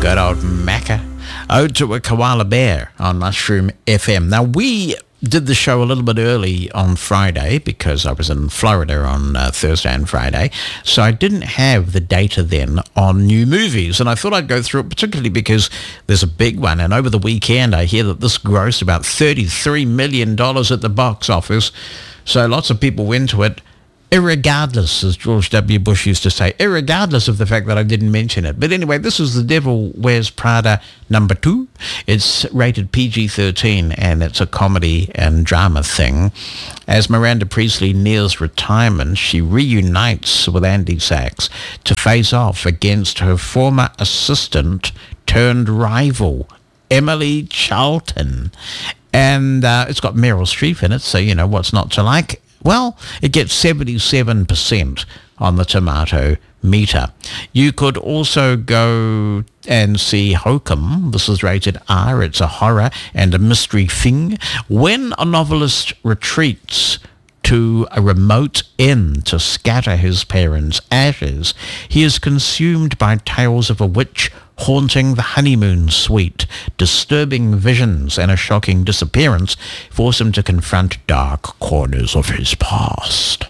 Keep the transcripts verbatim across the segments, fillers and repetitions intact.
Good old Macca. Ode to a Koala Bear on Mushroom F M. Now, we did the show a little bit early on Friday because I was in Florida on uh, Thursday and Friday, so I didn't have the data then on new movies, and I thought I'd go through it, particularly because there's a big one, and over the weekend I hear that this grossed about thirty-three million dollars at the box office, so lots of people went to it, irregardless, as George W. Bush used to say, irregardless of the fact that I didn't mention it. But anyway, this is The Devil Wears Prada number two. It's rated P G thirteen, and it's a comedy and drama thing. As Miranda Priestly nears retirement, she reunites with Andy Sachs to face off against her former assistant turned rival, Emily Charlton. And uh, it's got Meryl Streep in it, so you know what's not to like. Well, it gets seventy-seven percent on the tomato meter. You could also go and see Hokum. This is rated R. It's a horror and a mystery thing. When a novelist retreats to a remote inn to scatter his parents' ashes, he is consumed by tales of a witch haunting the honeymoon suite. Disturbing visions and a shocking disappearance force him to confront dark corners of his past.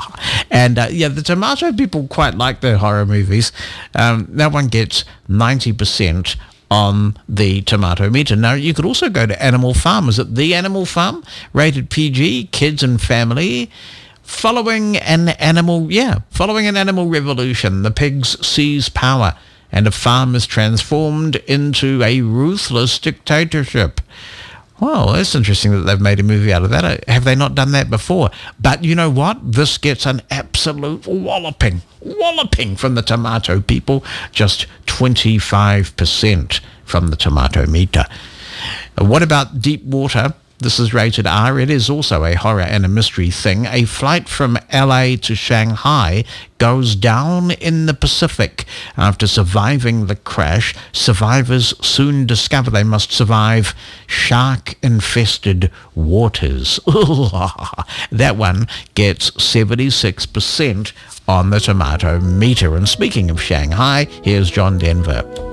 And uh, yeah, the tomato people quite like their horror movies. Um, that one gets ninety percent on the tomato meter. Now, you could also go to Animal Farm. Is it The Animal Farm? Rated P G, kids and family. Following an animal, yeah, following an animal revolution, the pigs seize power and a farm is transformed into a ruthless dictatorship. Well, that's interesting that they've made a movie out of that. Have they not done that before? But you know what? This gets an absolute walloping, walloping from the tomato people. Just twenty-five percent from the tomato meter. What about Deep Water? This is rated R. It is also a horror and a mystery thing. A flight from L A to Shanghai goes down in the Pacific. After surviving the crash, survivors soon discover they must survive shark-infested waters. That one gets seventy-six percent on the tomato meter. And speaking of Shanghai, here's John Denver.